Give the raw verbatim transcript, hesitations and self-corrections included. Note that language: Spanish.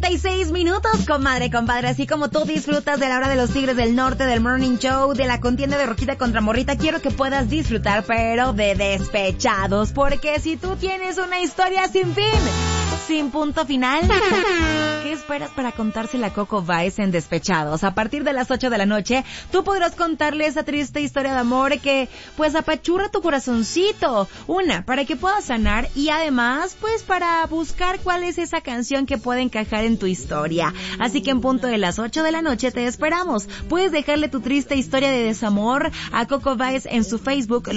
treinta y seis minutos, comadre, compadre. Así como tú disfrutas de la hora de los Tigres del Norte, del Morning Show, de la contienda de Rojita contra Morrita, quiero que puedas disfrutar, pero de Despechados. Porque si tú tienes una historia sin fin, sin punto final, ¿qué esperas para contársela a Coco Báez en Despechados? A partir de las ocho de la noche, tú podrás contarle esa triste historia de amor que, pues, apachurra tu corazoncito. Una, para que puedas sanar y además, pues, para buscar cuál es esa canción que puede encajar en tu historia. Así que en punto de las ocho de la noche te esperamos. Puedes dejarle tu triste historia de desamor a Coco Báez en su Facebook.